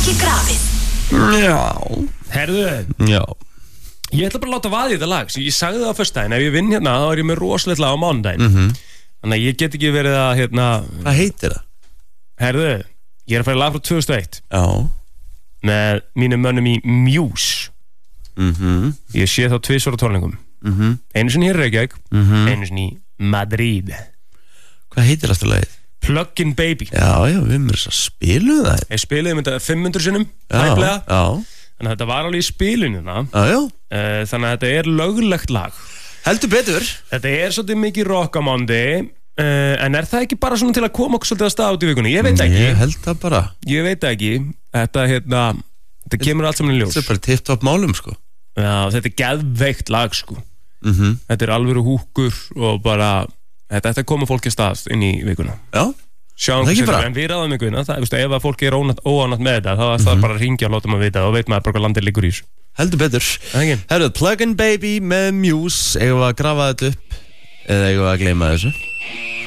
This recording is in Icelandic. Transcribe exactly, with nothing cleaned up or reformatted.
ekki grafið. Já. Herðu, Já. ég ætla bara að láta vaði þetta lag. Svo ég sagði það á föstudaginn, ef ég vinn hérna þá er ég með rosalegt lag á mánudaginn. Mhm. Þannig að ég get ekki verið að hérna, Hvað heitir það? herðu, ég er að fara í lag frá tvö þúsund og eitt Já. með mínum mönnum í Muse. Mhm. Ég sé þá tvisvar á tónleikum. Mhm. Einu sinni hér í Reykjavík, Mhm. einu sinni í Madrid. Hvað heitir það lagið? Plug-in Baby. Já, já, við erum að spila það. Ég spilaði um þetta fimm hundruð sinnum, Já, hæflega. já. Þannig að þetta var alveg í spilunina. Já, já. Uh, þannig að þetta er löglegt lag. Heldur betur. Þetta er svolítið mikið rock á mándi. Uh, en er það ekki bara svona til að koma okkur svolítið að stað út í vikunni? Ég veit ekki. Ég held það bara. Ég veit ekki. Þetta, hérna, þetta kemur allt saman í ljós. Þetta er bara tipp-topp málum, sko. Já, þetta er geðveikt lag, sko. Mhm. Þetta er alvöru húkur og bara, þetta er koma fólki að stað inn í vikuna. Já. Sjáum Það er ekki hvað bara. þetta, en við ráðum ykkur það, veist, ef að fólki er óánætt með þetta þá er það bara að ringja og láta maður vita og veit maður bara hvað landið liggur í þessu. Heldur betur. Ekki? Herru, Plug-in Baby með Muse. Eigum við að grafa þetta upp eða eigum við að gleyma þessu?